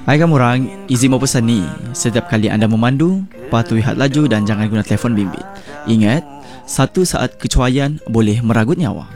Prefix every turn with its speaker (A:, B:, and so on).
A: Hai kamu orang, izin mau pesan ni. Setiap kali anda memandu, patuhi had laju dan jangan guna telefon bimbit. Ingat, satu saat kecuaian boleh meragut nyawa.